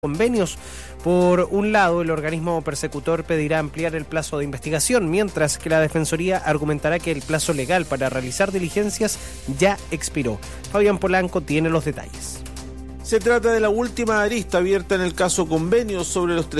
convenios. Por un lado, el organismo persecutor pedirá ampliar el plazo de investigación, mientras que la Defensoría argumentará que el plazo legal para realizar diligencias ya expiró. Fabián Polanco tiene los detalles. Se trata de la última arista abierta en el caso Convenios sobre los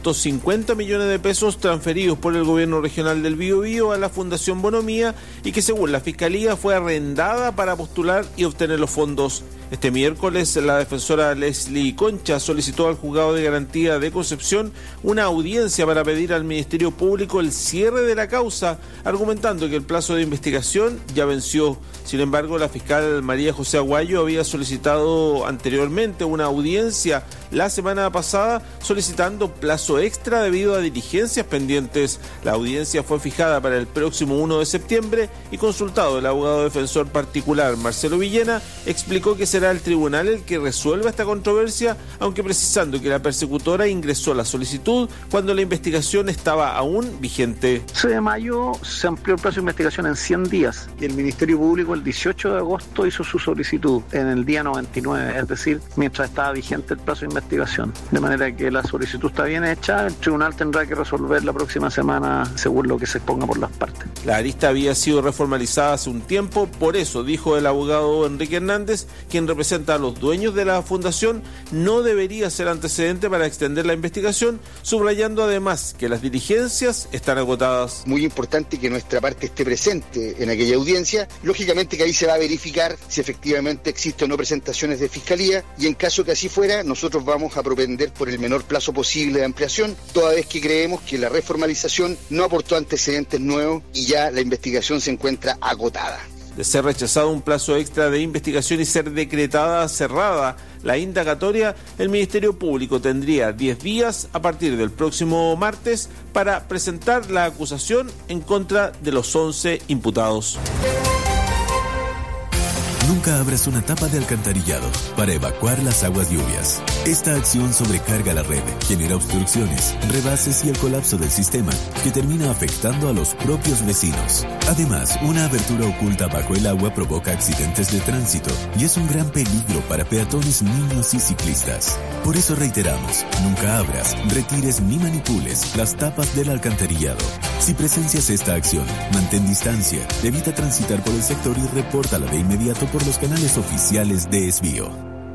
350 millones de pesos transferidos por el gobierno regional del Biobío a la Fundación Bonomía y que según la Fiscalía fue arrendada para postular y obtener los fondos. Este miércoles la defensora Leslie Concha solicitó al Juzgado de Garantía de Concepción una audiencia para pedir al Ministerio Público el cierre de la causa, argumentando que el plazo de investigación ya venció. Sin embargo, la fiscal María José Aguayo había solicitado anteriormente una audiencia la semana pasada solicitando plazo extra debido a diligencias pendientes. La audiencia fue fijada para el próximo 1 de septiembre y consultado el abogado defensor particular Marcelo Villena explicó que será el tribunal el que resuelva esta controversia, aunque precisando que la persecutora ingresó la solicitud cuando la investigación estaba aún vigente. El 6 de mayo se amplió el plazo de investigación en 100 días y el Ministerio Público el 18 de agosto hizo su solicitud en el día 99, es decir, mientras estaba vigente el plazo de investigación. De manera que la solicitud está bien hecha, el tribunal tendrá que resolver la próxima semana según lo que se exponga por las partes. La arista había sido reformalizada hace un tiempo, por eso, dijo el abogado Enrique Hernández, quien representa a los dueños de la fundación, no debería ser antecedente para extender la investigación, subrayando además que las diligencias están agotadas. Muy importante que nuestra parte esté presente en aquella audiencia, lógicamente que ahí se va a verificar si efectivamente existen o no presentaciones de fiscalía y en caso que así fuera, nosotros vamos a propender por el menor plazo posible de ampliación, toda vez que creemos que la reformalización no aportó antecedentes nuevos y ya la investigación se encuentra agotada. De ser rechazado un plazo extra de investigación y ser decretada cerrada la indagatoria, el Ministerio Público tendría 10 días a partir del próximo martes para presentar la acusación en contra de los 11 imputados. Nunca abras una tapa de alcantarillado para evacuar las aguas lluvias. Esta acción sobrecarga la red, genera obstrucciones, rebases y el colapso del sistema, que termina afectando a los propios vecinos. Además, una abertura oculta bajo el agua provoca accidentes de tránsito y es un gran peligro para peatones, niños y ciclistas. Por eso reiteramos, nunca abras, retires ni manipules las tapas del alcantarillado. Si presencias esta acción, mantén distancia, evita transitar por el sector y repórtala de inmediato por los canales oficiales de Esbio.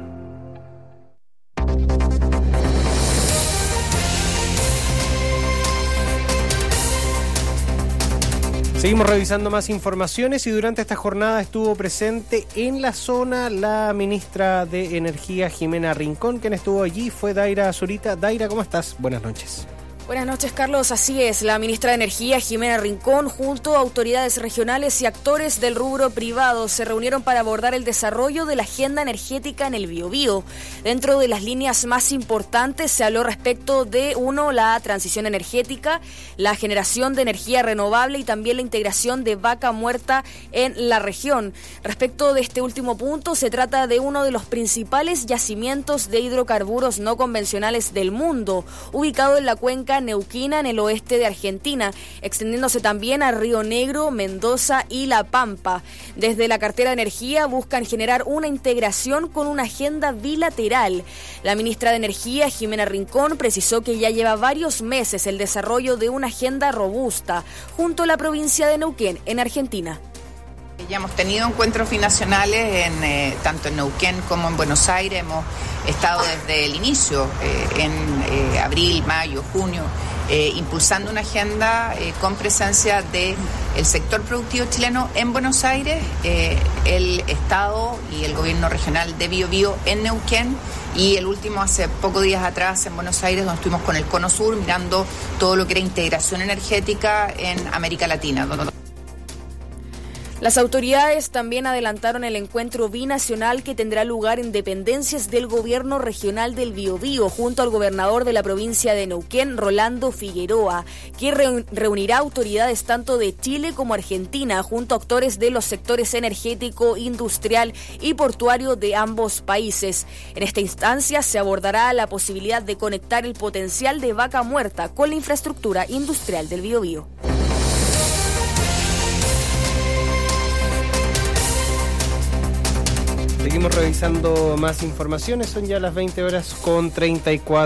Seguimos revisando más informaciones y durante esta jornada estuvo presente en la zona la ministra de Energía, Jimena Rincón. Quien estuvo allí fue Daira Zurita. Daira, ¿cómo estás? Buenas noches. Buenas noches, Carlos. Así es, la ministra de Energía, Jimena Rincón, junto a autoridades regionales y actores del rubro privado, se reunieron para abordar el desarrollo de la agenda energética en el Biobío. Dentro de las líneas más importantes se habló respecto de, uno, la transición energética, la generación de energía renovable y también la integración de vaca muerta en la región. Respecto de este último punto, se trata de uno de los principales yacimientos de hidrocarburos no convencionales del mundo, ubicado en la cuenca Neuquina, en el oeste de Argentina, extendiéndose también a Río Negro, Mendoza y La Pampa. Desde la cartera de Energía buscan generar una integración con una agenda bilateral. La ministra de Energía, Jimena Rincón, precisó que ya lleva varios meses el desarrollo de una agenda robusta junto a la provincia de Neuquén, en Argentina. Ya hemos tenido encuentros binacionales tanto en Neuquén como en Buenos Aires. Hemos estado desde el inicio, en abril, mayo, junio, impulsando una agenda con presencia del sector productivo chileno en Buenos Aires, el Estado y el gobierno regional de Biobío en Neuquén y el último hace pocos días atrás en Buenos Aires, donde estuvimos con el Cono Sur mirando todo lo que era integración energética en América Latina. Las autoridades también adelantaron el encuentro binacional que tendrá lugar en dependencias del gobierno regional del Biobío, junto al gobernador de la provincia de Neuquén, Rolando Figueroa, que reunirá autoridades tanto de Chile como Argentina, junto a actores de los sectores energético, industrial y portuario de ambos países. En esta instancia se abordará la posibilidad de conectar el potencial de vaca muerta con la infraestructura industrial del Biobío. Seguimos revisando más informaciones, son ya las 20:34.